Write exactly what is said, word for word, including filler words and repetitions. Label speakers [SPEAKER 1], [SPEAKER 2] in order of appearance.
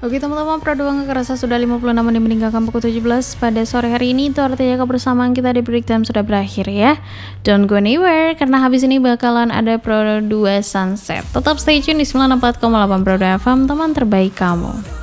[SPEAKER 1] Oke teman-teman, Pro dua nggak kerasa sudah lima puluh enam menit meninggalkan pukul tujuh belas pada sore hari ini. Itu artinya kebersamaan kita di Break Time sudah berakhir ya. Don't go anywhere, karena habis ini bakalan ada Pro dua Sunset. Tetap stay tune di sembilan puluh empat koma delapan Pro dua F M, teman terbaik kamu.